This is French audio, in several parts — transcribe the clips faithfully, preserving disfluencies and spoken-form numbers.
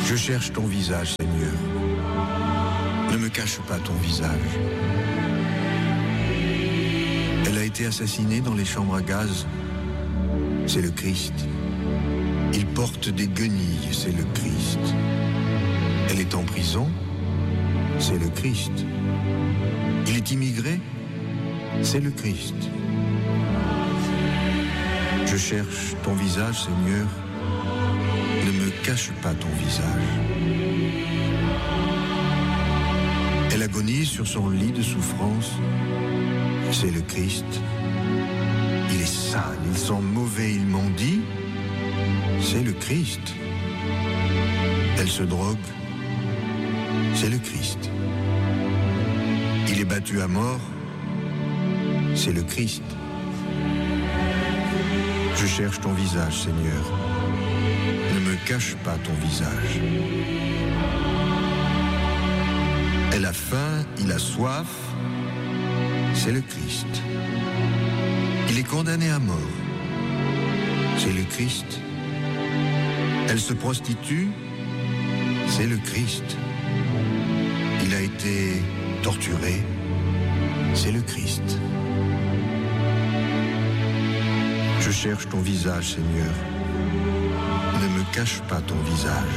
Je cherche ton visage, Seigneur. Ne me cache pas ton visage. Elle a été assassinée dans les chambres à gaz. C'est le Christ. Il porte des guenilles, c'est le Christ. Elle est en prison. C'est le Christ. Il est immigré. C'est le Christ. Je cherche ton visage, Seigneur. Ne me cache pas ton visage. Elle agonise sur son lit de souffrance. C'est le Christ. Il est sale, il sent mauvais, ils m'ont dit. C'est le Christ. Elle se drogue. C'est le Christ. Il est battu à mort. C'est le Christ. Je cherche ton visage, Seigneur. Ne me cache pas ton visage. Elle a faim, il a soif. C'est le Christ. Il est condamné à mort. C'est le Christ. Elle se prostitue. C'est le Christ. Il a été torturé. C'est le Christ. Je cherche ton visage, Seigneur. Ne me cache pas ton visage.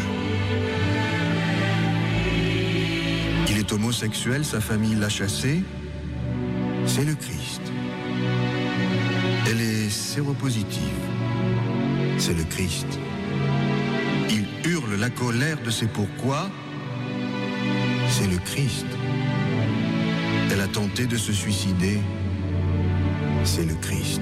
Il est homosexuel, sa famille l'a chassé. C'est le Christ. Elle est séropositive. C'est le Christ. Il hurle la colère de ses pourquoi. C'est le Christ. Elle a tenté de se suicider. C'est le Christ.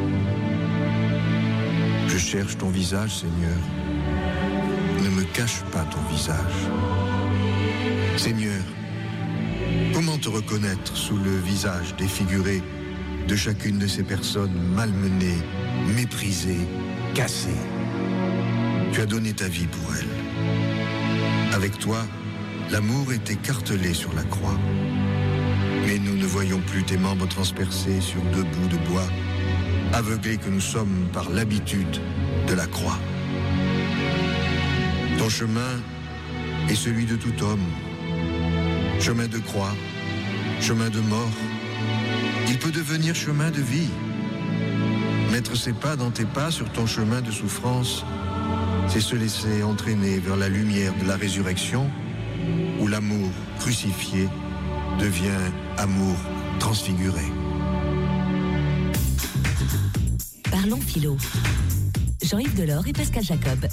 Je cherche ton visage, Seigneur. Ne me cache pas ton visage. Seigneur, comment te reconnaître sous le visage défiguré de chacune de ces personnes malmenées, méprisées, cassées? Tu as donné ta vie pour elles. Avec toi, l'amour est écartelé sur la croix. Mais nous ne voyons plus tes membres transpercés sur deux bouts de bois, aveuglés que nous sommes par l'habitude de la croix. Ton chemin est celui de tout homme. Chemin de croix, chemin de mort. Il peut devenir chemin de vie. Mettre ses pas dans tes pas sur ton chemin de souffrance, c'est se laisser entraîner vers la lumière de la résurrection, où l'amour crucifié devient amour transfiguré. Parlons philo. Jean-Yves Delors et Pascal Jacob.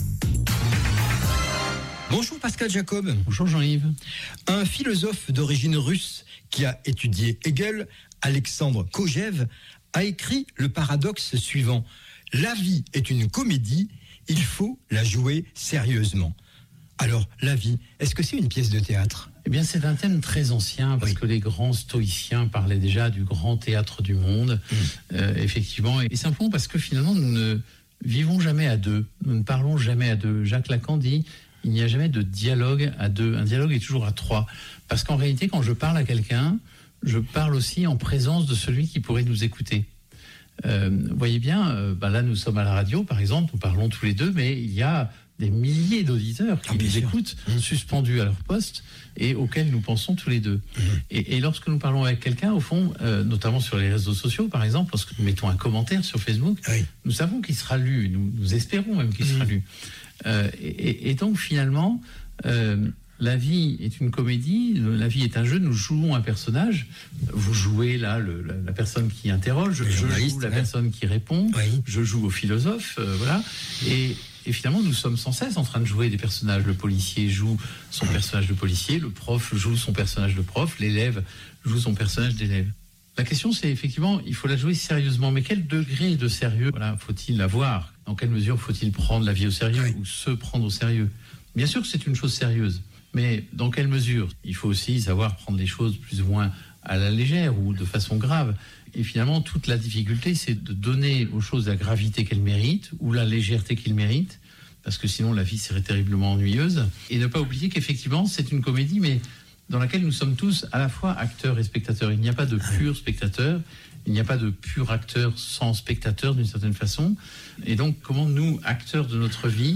Bonjour Pascal Jacob. Bonjour Jean-Yves. Un philosophe d'origine russe qui a étudié Hegel, Alexandre Kojève, a écrit le paradoxe suivant. La vie est une comédie, il faut la jouer sérieusement. Alors, la vie, est-ce que c'est une pièce de théâtre ? Eh bien, c'est un thème très ancien, parce oui. que les grands stoïciens parlaient déjà du grand théâtre du monde, mmh. euh, effectivement, et simplement parce que finalement, nous ne vivons jamais à deux, nous ne parlons jamais à deux. Jacques Lacan dit, il n'y a jamais de dialogue à deux, un dialogue est toujours à trois, parce qu'en réalité, quand je parle à quelqu'un, je parle aussi en présence de celui qui pourrait nous écouter. Euh, vous voyez bien, euh, bah là, nous sommes à la radio, par exemple, nous parlons tous les deux, mais il y a des milliers d'auditeurs qui ah, nous sûr. écoutent, mmh. suspendus à leur poste, et auxquels nous pensons tous les deux. Mmh. Et, et lorsque nous parlons avec quelqu'un, au fond, euh, notamment sur les réseaux sociaux, par exemple, lorsque nous mettons un commentaire sur Facebook, oui. nous savons qu'il sera lu, nous, nous espérons même qu'il mmh. sera lu. Euh, et, et donc, finalement, euh, la vie est une comédie, la vie est un jeu, nous jouons un personnage, vous jouez là le, la, la personne qui interroge, je joue la ouais. personne qui répond, oui. je joue au philosophe, euh, voilà, et Et finalement, nous sommes sans cesse en train de jouer des personnages. Le policier joue son personnage de policier, le prof joue son personnage de prof, l'élève joue son personnage d'élève. La question, c'est effectivement, il faut la jouer sérieusement. Mais quel degré de sérieux voilà, faut-il avoir ? Dans quelle mesure faut-il prendre la vie au sérieux oui. ou se prendre au sérieux ? Bien sûr que c'est une chose sérieuse, mais dans quelle mesure ? Il faut aussi savoir prendre les choses plus ou moins à la légère ou de façon grave. Et finalement, toute la difficulté, c'est de donner aux choses la gravité qu'elles méritent ou la légèreté qu'elles méritent, parce que sinon la vie serait terriblement ennuyeuse. Et ne pas oublier qu'effectivement, c'est une comédie, mais dans laquelle nous sommes tous à la fois acteurs et spectateurs. Il n'y a pas de pur spectateur, il n'y a pas de pur acteur sans spectateur d'une certaine façon. Et donc, comment nous, acteurs de notre vie,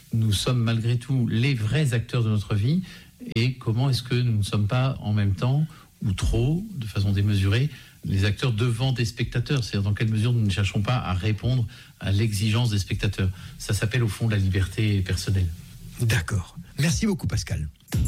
nous sommes malgré tout les vrais acteurs de notre vie et comment est-ce que nous ne sommes pas en même temps, ou trop, de façon démesurée, les acteurs devant des spectateurs. C'est-à-dire dans quelle mesure nous ne cherchons pas à répondre à l'exigence des spectateurs. Ça s'appelle au fond la liberté personnelle. D'accord. Merci beaucoup Pascal.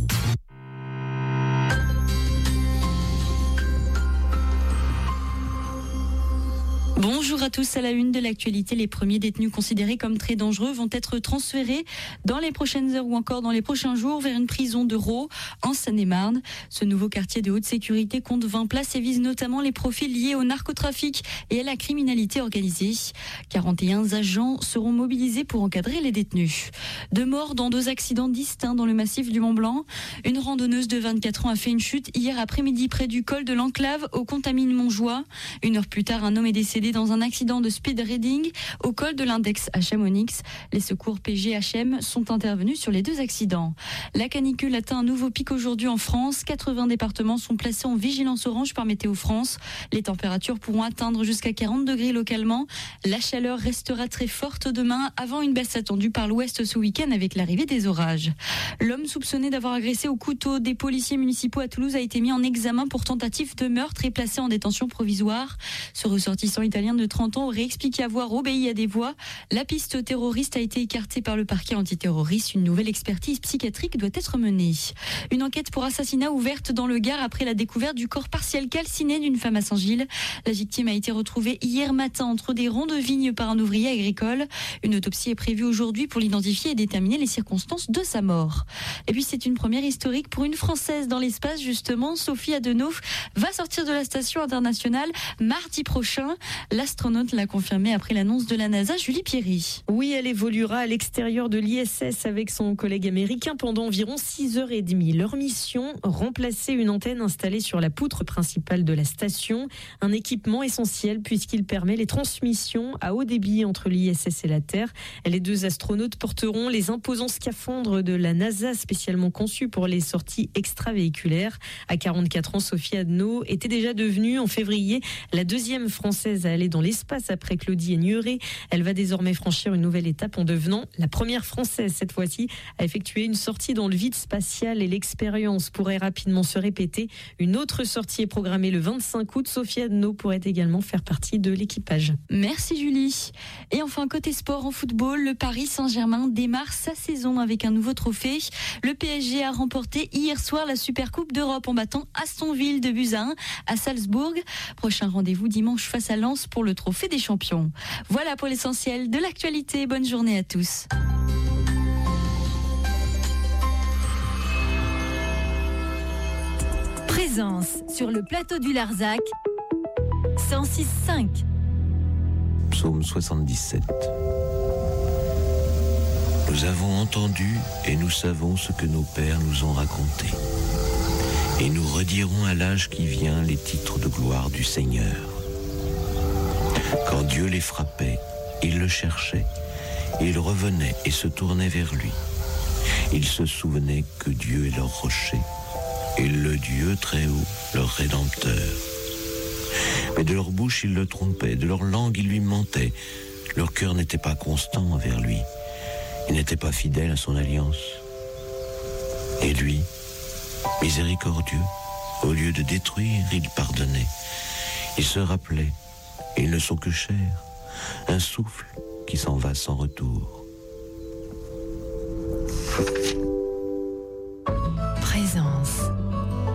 Bonjour à tous. À la une de l'actualité, les premiers détenus considérés comme très dangereux vont être transférés dans les prochaines heures ou encore dans les prochains jours vers une prison de Rault en Seine-et-Marne. Ce nouveau quartier de haute sécurité compte vingt places et vise notamment les profils liés au narcotrafic et à la criminalité organisée. quarante et un agents seront mobilisés pour encadrer les détenus. Deux morts dans deux accidents distincts dans le massif du Mont-Blanc. Une randonneuse de vingt-quatre ans a fait une chute hier après-midi près du col de l'Enclave au Contamine-Montjoie. Une heure plus tard, un homme est décédé dans un accident de speed riding au col de l'Index à Chamonix. Les secours P G H M sont intervenus sur les deux accidents. La canicule atteint un nouveau pic aujourd'hui en France. quatre-vingts départements sont placés en vigilance orange par Météo France. Les températures pourront atteindre jusqu'à quarante degrés localement. La chaleur restera très forte demain avant une baisse attendue par l'ouest ce week-end avec l'arrivée des orages. L'homme soupçonné d'avoir agressé au couteau des policiers municipaux à Toulouse a été mis en examen pour tentative de meurtre et placé en détention provisoire. Ce ressortissant italien de trente ans aurait expliqué avoir obéi à des voix. La piste terroriste a été écartée par le parquet antiterroriste. Une nouvelle expertise psychiatrique doit être menée. Une enquête pour assassinat ouverte dans le Gard après la découverte du corps partiel calciné d'une femme à Saint-Gilles. La victime a été retrouvée hier matin entre des ronds de vignes par un ouvrier agricole. Une autopsie est prévue aujourd'hui pour l'identifier et déterminer les circonstances de sa mort. Et puis c'est une première historique pour une Française dans l'espace justement. Sophie Adenauer va sortir de la station internationale mardi prochain. L'astronaute l'a confirmé après l'annonce de la NASA, Julie Pierry. Oui, elle évoluera à l'extérieur de l'I S S avec son collègue américain pendant environ six heures trente. Leur mission, remplacer une antenne installée sur la poutre principale de la station. Un équipement essentiel puisqu'il permet les transmissions à haut débit entre l'I S S et la Terre. Les deux astronautes porteront les imposants scaphandres de la NASA spécialement conçus pour les sorties extravéhiculaires. À quarante-quatre ans, Sophie Adenauer était déjà devenue en février la deuxième Française à aller dans l'espace après Claudie Aigneret. Elle va désormais franchir une nouvelle étape en devenant la première Française, cette fois-ci, à effectuer une sortie dans le vide spatial et l'expérience pourrait rapidement se répéter. Une autre sortie est programmée le vingt-cinq août. Sophie Adenauer pourrait également faire partie de l'équipage. Merci Julie. Et enfin, côté sport en football, le Paris Saint-Germain démarre sa saison avec un nouveau trophée. Le P S G a remporté hier soir la Supercoupe d'Europe en battant Aston Villa de buts à un à Salzbourg. Prochain rendez-vous dimanche face à Lens pour le trophée des champions. Voilà pour l'essentiel de l'actualité. Bonne journée à tous. Présence sur le plateau du Larzac, cent six virgule cinq. Psaume soixante-dix-sept. Nous avons entendu et nous savons ce que nos pères nous ont raconté. Et nous redirons à l'âge qui vient les titres de gloire du Seigneur. Quand Dieu les frappait, ils le cherchaient. Ils revenaient et se tournaient vers lui. Ils se souvenaient que Dieu est leur rocher et le Dieu très haut, leur rédempteur. Mais de leur bouche, ils le trompaient, de leur langue, ils lui mentaient. Leur cœur n'était pas constant envers lui. Ils n'étaient pas fidèles à son alliance. Et lui, miséricordieux, au lieu de détruire, il pardonnait. Il se rappelait, ils ne sont que chair, un souffle qui s'en va sans retour.